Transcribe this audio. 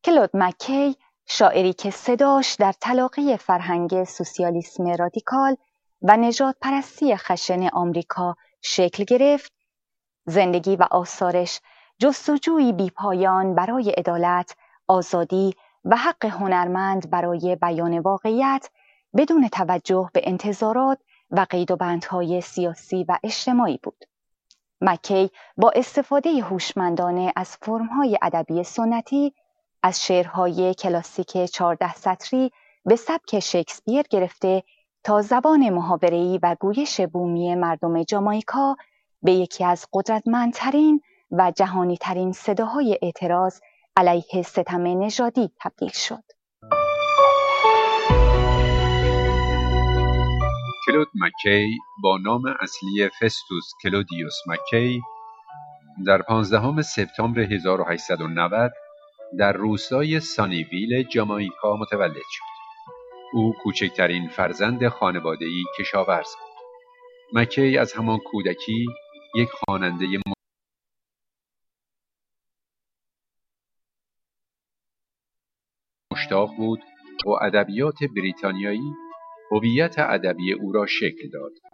کلود مکی، شاعری که صداش در تلاقی فرهنگ سوسیالیسم رادیکال و نژاد پرستی خشن آمریکا شکل گرفت، زندگی و آثارش جستجویی بیپایان برای عدالت، آزادی و حق هنرمند برای بیان واقعیت بدون توجه به انتظارات و قیدوبندهای سیاسی و اجتماعی بود. مکی با استفاده هوشمندانه از فرم‌های ادبی سنتی، از شعرهای کلاسیک 14 سطری به سبک شکسپیر گرفته تا زبان محاوره‌ای و گویش بومی مردم جامائیکا، به یکی از قدرتمندترین و جهانی‌ترین صداهای اعتراض علیه ستم نژادی تبدیل شد. کلود مکی با نام اصلی فستوس کلودیوس مکی در 15 سپتامبر 1890 در روستای سانیویل جامائیکا متولد شد. او کوچکترین فرزند خانواده‌ای کشاورز بود. مکی از همان کودکی یک خواننده مشتاق بود و ادبیات بریتانیایی هویت ادبی او را شکل داد.